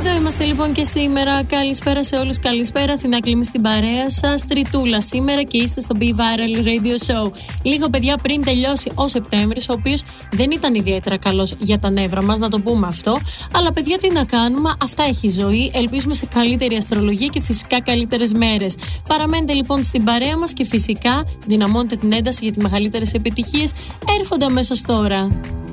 Εδώ είμαστε λοιπόν και σήμερα. Καλησπέρα σε όλους, καλησπέρα. Αθηνά Κλίμη στην παρέα σας. Τριτούλα σήμερα και είστε στο Be Viral Radio Show. Λίγο παιδιά πριν τελειώσει ο Σεπτέμβρης, ο οποίος δεν ήταν ιδιαίτερα καλός για τα νεύρα μας, να το πούμε αυτό. Αλλά παιδιά, τι να κάνουμε, αυτά έχει η ζωή. Ελπίζουμε σε καλύτερη αστρολογία και φυσικά καλύτερες μέρες. Παραμένετε λοιπόν στην παρέα μας και φυσικά δυναμώνετε την ένταση γιατί μεγαλύτερες επιτυχίες έρχονται αμέσως τώρα.